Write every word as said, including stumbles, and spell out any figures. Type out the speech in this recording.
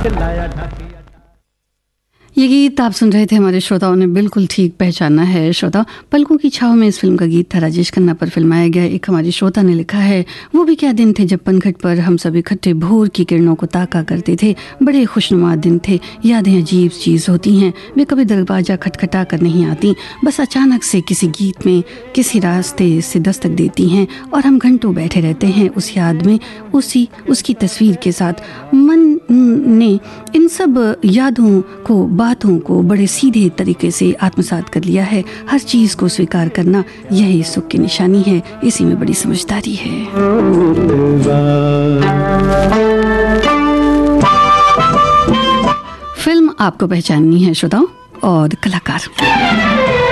लाया ढाकी। ये गीत आप सुन रहे थे, हमारे श्रोताओं ने बिल्कुल ठीक पहचाना है। श्रोता, पलकों की छाव में इस फिल्म का गीत था, राजेश खन्ना पर फिल्माया गया। एक हमारी श्रोता ने लिखा है, वो भी क्या दिन थे जब पनघट पर हम सब इकट्ठे भोर की किरणों को ताका करते थे। बड़े खुशनुमा दिन थे, यादें अजीब चीज़ होती हैं, वे कभी दरवाजा खटखटा कर नहीं आती, बस अचानक से किसी गीत में किसी रास्ते से दस्तक देती हैं और हम घंटों बैठे रहते हैं उस याद में, उसी उसकी तस्वीर के साथ। मन ने इन सब यादों को, बातों को बड़े सीधे तरीके से आत्मसात कर लिया है। हर चीज़ को स्वीकार करना यही सुख की निशानी है, इसी में बड़ी समझदारी है। फिल्म आपको पहचाननी है श्रोताओं, और कलाकार